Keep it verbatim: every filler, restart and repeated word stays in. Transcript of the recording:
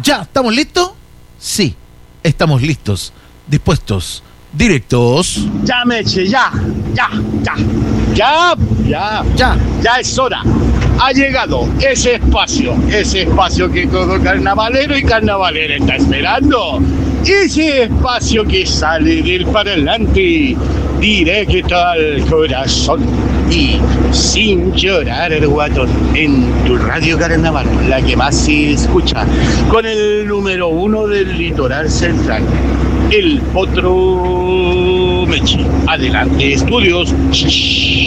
¿Ya estamos listos? Sí, estamos listos, dispuestos, directos. Ya, Meche, ya, ya, ya, ya, ya, Ya. ya es hora. Ha llegado ese espacio, ese espacio que todo carnavalero y carnavalera está esperando. Ese espacio que sale del parlante directo al corazón y sin llorar el guatón en tu radio carnaval, la que más se escucha, con el número uno del litoral central, el Potro Mechi. Adelante, estudios.